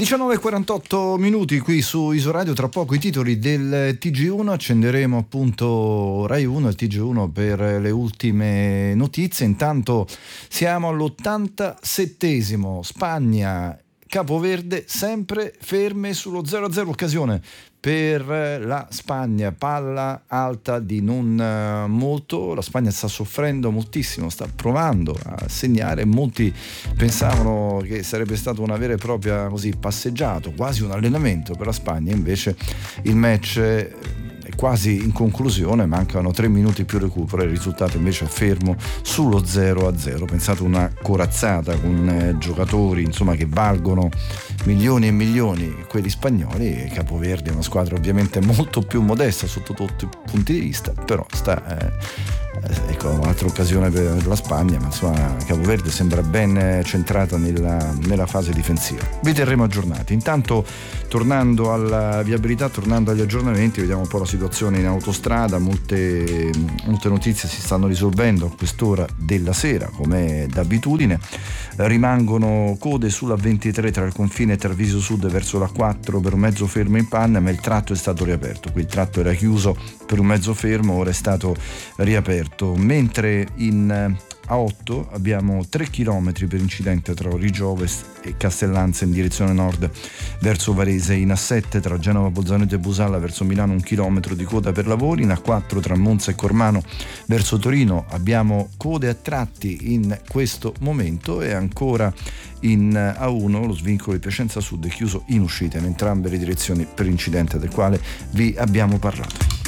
19:48 qui su Isoradio, tra poco i titoli del TG1, accenderemo appunto Rai 1 e TG1 per le ultime notizie. Intanto siamo all'87esimo, Spagna, Capoverde sempre ferme sullo 0-0, occasione per la Spagna, palla alta di non molto. La Spagna sta soffrendo moltissimo, sta provando a segnare. Molti pensavano che sarebbe stata una vera e propria passeggiata, quasi un allenamento per la Spagna, invece il match è quasi in conclusione, mancano 3 minuti più recupero, il risultato invece è fermo sullo 0-0. Pensate, una corazzata con giocatori che valgono milioni e milioni, quelli spagnoli. Capoverde è una squadra ovviamente molto più modesta sotto tutti i punti di vista, però un'altra occasione per la Spagna, ma Capoverde sembra ben centrata nella fase difensiva. Vi terremo aggiornati. Intanto, tornando alla viabilità, tornando agli aggiornamenti, vediamo un po' la situazione in autostrada. Molte notizie si stanno risolvendo a quest'ora della sera, come d'abitudine. Rimangono code sulla 23 tra il confine Treviso Sud verso la 4 per un mezzo fermo in panna, ma il tratto è stato riaperto. Qui il tratto era chiuso per un mezzo fermo, ora è stato riaperto. Mentre in A8 abbiamo 3 km per incidente tra Origio Ovest e Castellanza in direzione nord verso Varese. In A7 tra Genova, Bolzaneto e Busalla verso Milano 1 chilometro di coda per lavori. In A4 tra Monza e Cormano verso Torino abbiamo code a tratti in questo momento, e ancora in A1 lo svincolo di Piacenza Sud è chiuso in uscita in entrambe le direzioni per incidente del quale vi abbiamo parlato.